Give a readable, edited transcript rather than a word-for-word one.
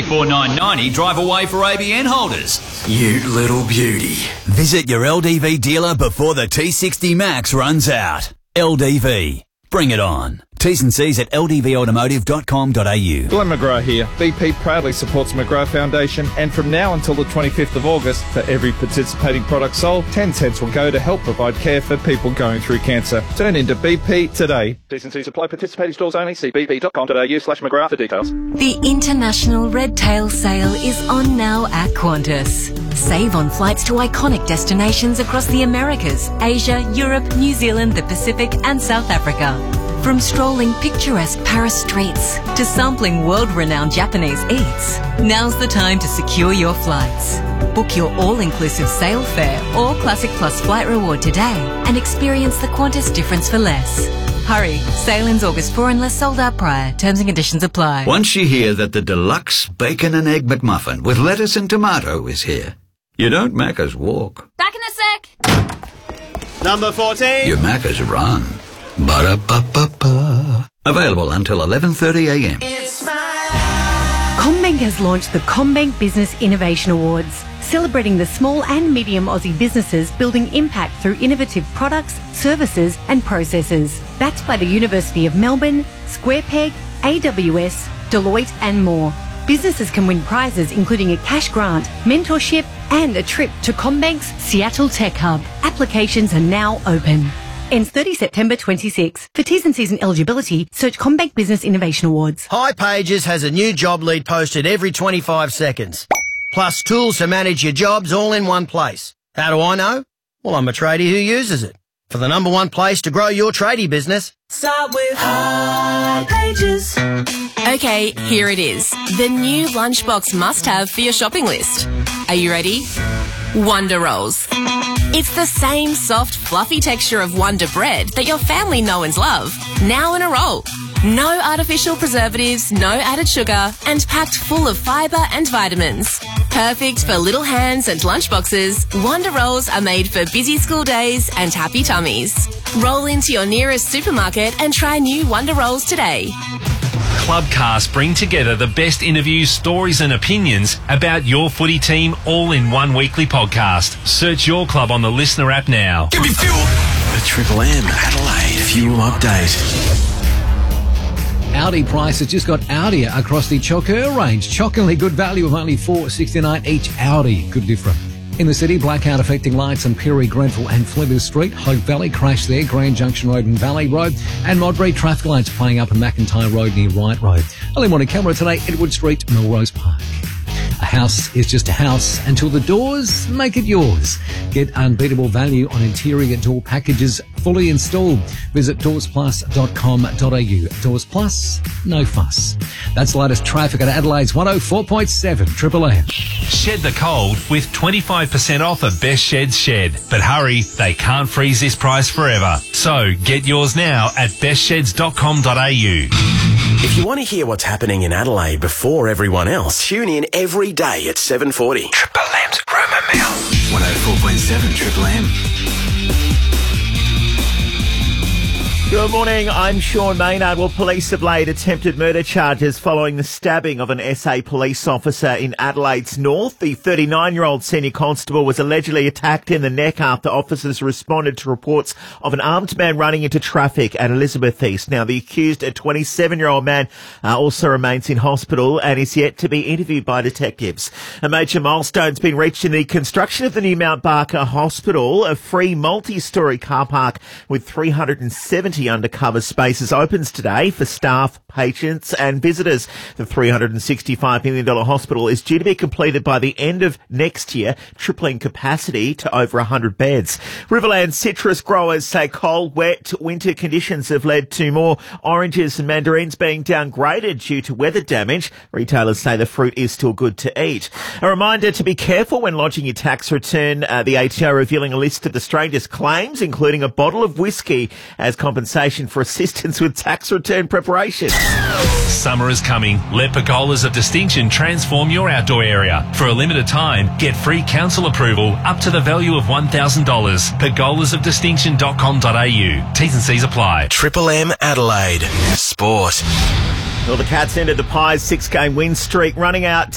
$24,990 drive away for ABN holders. You little beauty. Visit your LDV dealer before the T60 Max runs out. LDV. Bring it on. T's and C's at ldvautomotive.com.au. Glenn McGrath here. BP proudly supports McGrath Foundation, and from now until the 25th of August, for every participating product sold, 10 cents will go to help provide care for people going through cancer. Turn into BP today. T's and C's apply. Participating stores only. See bp.com.au/McGrath for details. The International Red Tail Sale is on now at Qantas. Save on flights to iconic destinations across the Americas, Asia, Europe, New Zealand, the Pacific and South Africa. From strolling picturesque Paris streets to sampling world-renowned Japanese eats, now's the time to secure your flights. Book your all-inclusive sale fare or Classic Plus flight reward today and experience the Qantas difference for less. Hurry, sale ends August 4 unless sold out prior. Terms and conditions apply. Once you hear that the deluxe bacon and egg McMuffin with lettuce and tomato is here, you don't Macca's walk. Back in a sec. Number 14. You Macca's run. Ba-da-ba-ba-ba. Available until 11:30am. CommBank has launched the CommBank Business Innovation Awards, celebrating the small and medium Aussie businesses building impact through innovative products, services and processes. Backed by the University of Melbourne, SquarePeg, AWS, Deloitte and more. Businesses can win prizes including a cash grant, mentorship and a trip to CommBank's Seattle Tech Hub. Applications are now open. Ends 30 September 26. For T's and C's and eligibility, search CommBank Business Innovation Awards. hipages has a new job lead posted every 25 seconds. Plus tools to manage your jobs all in one place. How do I know? Well, I'm a tradie who uses it. For the number one place to grow your tradie business, start with hipages. Okay, here it is. The new lunchbox must-have for your shopping list. Are you ready? Wonder Rolls. It's the same soft, fluffy texture of Wonder Bread that your family know and love, now in a roll. No artificial preservatives, no added sugar, and packed full of fibre and vitamins. Perfect for little hands and lunchboxes, Wonder Rolls are made for busy school days and happy tummies. Roll into your nearest supermarket and try new Wonder Rolls today. Clubcast bring together the best interviews, stories and opinions about your footy team all in one weekly podcast. Search your club on the Listener app now. Give me fuel. The Triple M Adelaide Fuel Update. Audi prices just got Audier across the Choker range. Shockingly good value of only $4.69 each Audi. Good difference. In the city, blackout affecting lights on Perry, Grenfell and Flinders Street. Hope Valley crash there, Grand Junction Road and Valley Road. And Modbury traffic lights playing up on McIntyre Road near Wright Road. Early morning camera today, Edward Street, Melrose Park. A house is just a house until the doors make it yours. Get unbeatable value on interior door packages fully installed. Visit doorsplus.com.au. Doors Plus, no fuss. That's the latest traffic at Adelaide's 104.7 Triple M. Shed the cold with 25% off at Best Shed's Shed. But hurry, they can't freeze this price forever. So get yours now at bestsheds.com.au. If you want to hear what's happening in Adelaide before everyone else, tune in every day at 7:40. Triple M's Rumour Mill. 104.7 Triple M. Good morning, I'm Sean Maynard. Well, police have laid attempted murder charges following the stabbing of an SA police officer in Adelaide's north. The 39-year-old senior constable was allegedly attacked in the neck after officers responded to reports of an armed man running into traffic at Elizabeth East. Now, the accused, a 27-year-old man, also remains in hospital and is yet to be interviewed by detectives. A major milestone's been reached in the construction of the new Mount Barker Hospital. A free multi-storey car park with 370 undercover spaces opens today for staff, patients and visitors. The $365 million hospital is due to be completed by the end of next year, tripling capacity to over 100 beds. Riverland citrus growers say cold, wet winter conditions have led to more oranges and mandarins being downgraded due to weather damage. Retailers say the fruit is still good to eat. A reminder to be careful when lodging your tax return. The ATO revealing a list of the strangest claims, including a bottle of whiskey as compensation for assistance with tax return preparation. Summer is coming. Let Pergolas of Distinction transform your outdoor area. For a limited time, get free council approval up to the value of $1,000. Pergolasofdistinction.com.au. T's and C's apply. Triple M Adelaide. Sport. Well, the Cats ended the Pies' 6-game win streak, running out